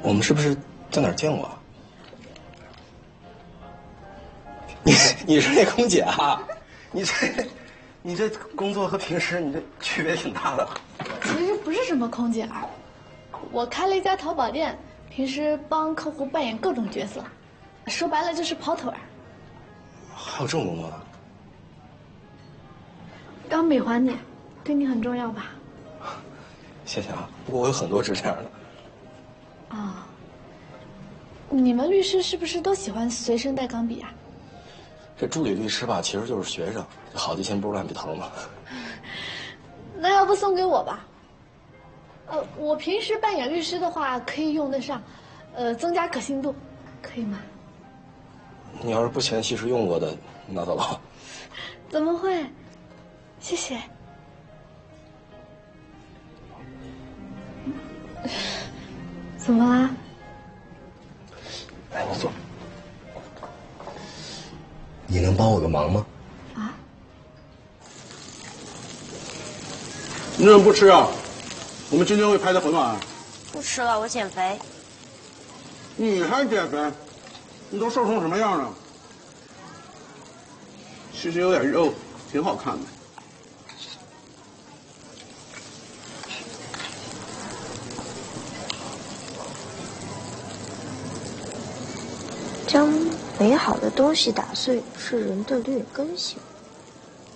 我们是不是在哪儿见过啊？你是那空姐啊？你这工作和平时你这区别挺大的。 其实不是什么空姐儿，我开了一家淘宝店，平时帮客户扮演各种角色，说白了就是跑腿儿。 还有这种工作呢？ 刚美还你，对你很重要吧？ 谢谢啊，不过我有很多是这样的。 啊，你们律师是不是都喜欢随身带钢笔啊？ 这助理律师吧，其实就是学生，好记性不如烂笔头嘛。 那要不送给我吧？我平时扮演律师的话可以用得上，增加可信度，可以吗？ 你要是不嫌弃是用过的，拿走吧。 怎么会？谢谢。怎么啦？ 来，你坐。你能帮我个忙吗？ 啊？ 你怎么不吃啊？我们今天会拍的很晚。 不吃了，我减肥。 你还减肥？你都瘦成什么样了？其实有点肉，挺好看的。 将美好的东西打碎是人的劣根性。